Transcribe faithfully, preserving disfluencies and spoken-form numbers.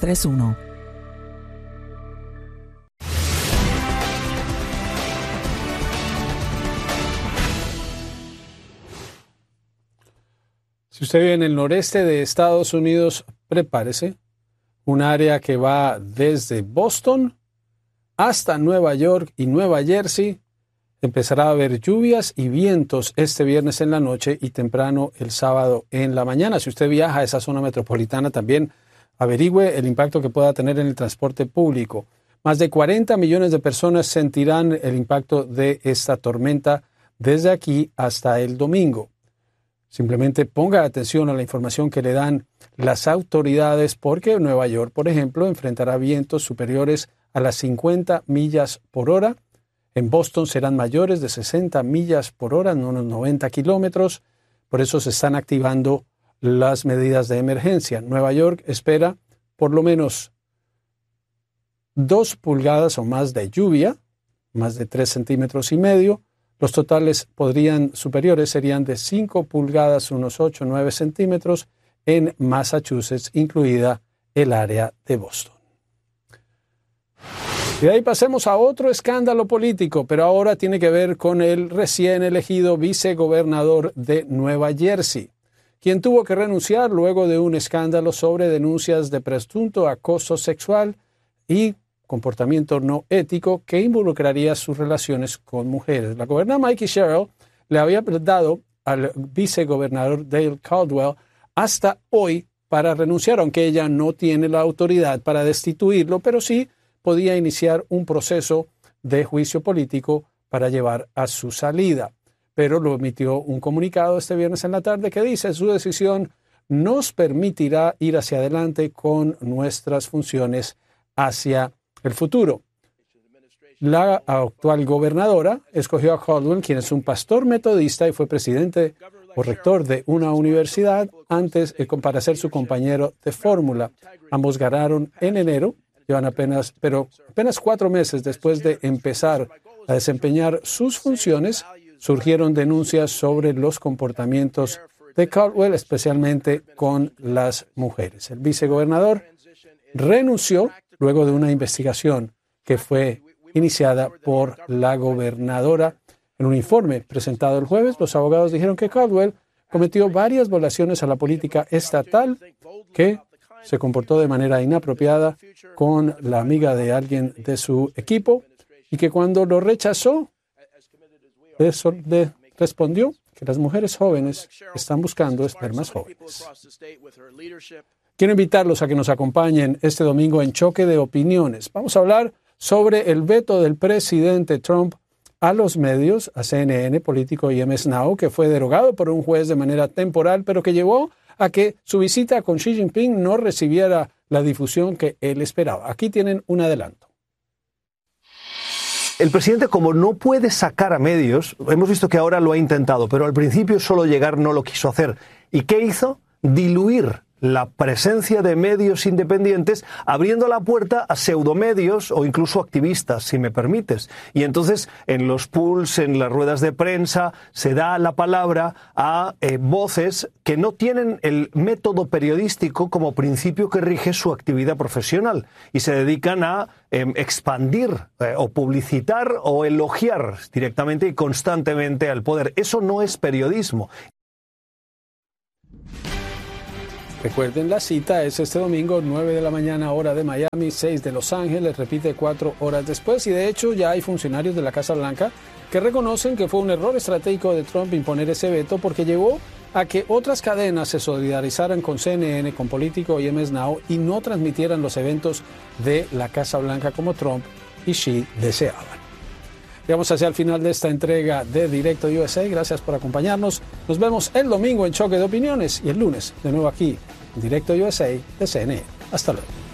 tres uno. Si usted vive en el noreste de Estados Unidos, prepárese. Un área que va desde Boston hasta Nueva York y Nueva Jersey. Empezará a haber lluvias y vientos este viernes en la noche y temprano el sábado en la mañana. Si usted viaja a esa zona metropolitana, también averigüe el impacto que pueda tener en el transporte público. Más de cuarenta millones de personas sentirán el impacto de esta tormenta desde aquí hasta el domingo. Simplemente ponga atención a la información que le dan las autoridades porque Nueva York, por ejemplo, enfrentará vientos superiores a las cincuenta millas por hora. En Boston serán mayores de sesenta millas por hora, en unos noventa kilómetros. Por eso se están activando las medidas de emergencia. Nueva York espera por lo menos dos pulgadas o más de lluvia, más de tres centímetros y medio. Los totales podrían superiores serían de cinco pulgadas, unos ocho o nueve centímetros en Massachusetts, incluida el área de Boston. Y de ahí pasemos a otro escándalo político, pero ahora tiene que ver con el recién elegido vicegobernador de Nueva Jersey, quien tuvo que renunciar luego de un escándalo sobre denuncias de presunto acoso sexual y comportamiento no ético que involucraría sus relaciones con mujeres. La gobernadora Mikie Sherrill le había dado al vicegobernador Dale Caldwell hasta hoy para renunciar, aunque ella no tiene la autoridad para destituirlo, pero sí podía iniciar un proceso de juicio político para llevar a su salida. Pero lo emitió un comunicado este viernes en la tarde que dice: su decisión nos permitirá ir hacia adelante con nuestras funciones hacia el futuro. La actual gobernadora escogió a Caldwell, quien es un pastor metodista y fue presidente o rector de una universidad antes de para ser su compañero de fórmula. Ambos ganaron en enero, llevan apenas, pero apenas cuatro meses después de empezar a desempeñar sus funciones, surgieron denuncias sobre los comportamientos de Caldwell, especialmente con las mujeres. El vicegobernador renunció luego de una investigación que fue iniciada por la gobernadora. En un informe presentado el jueves, los abogados dijeron que Caldwell cometió varias violaciones a la política estatal, que se comportó de manera inapropiada con la amiga de alguien de su equipo y que cuando lo rechazó, eso le respondió que las mujeres jóvenes están buscando espermas jóvenes. Quiero invitarlos a que nos acompañen este domingo en Choque de Opiniones. Vamos a hablar sobre el veto del presidente Trump a los medios, a C N N, Político y M S Now, que fue derogado por un juez de manera temporal, pero que llevó a que su visita con Xi Jinping no recibiera la difusión que él esperaba. Aquí tienen un adelanto. El presidente, como no puede sacar a medios, hemos visto que ahora lo ha intentado, pero al principio solo llegar no lo quiso hacer. ¿Y qué hizo? Diluir la presencia de medios independientes, abriendo la puerta a pseudomedios o incluso activistas, si me permites. Y entonces, en los pools, en las ruedas de prensa, se da la palabra a eh, voces que no tienen el método periodístico como principio que rige su actividad profesional y se dedican a eh, expandir eh, o publicitar o elogiar directamente y constantemente al poder. Eso no es periodismo. Recuerden, la cita es este domingo, nueve de la mañana, hora de Miami, seis de Los Ángeles, repite cuatro horas después. Y de hecho ya hay funcionarios de la Casa Blanca que reconocen que fue un error estratégico de Trump imponer ese veto porque llevó a que otras cadenas se solidarizaran con C N N, con Político y M S Now y no transmitieran los eventos de la Casa Blanca como Trump y Xi deseaban. Llegamos hacia el final de esta entrega de Directo U S A. Gracias por acompañarnos. Nos vemos el domingo en Choque de Opiniones y el lunes de nuevo aquí en Directo U S A de C N N. Hasta luego.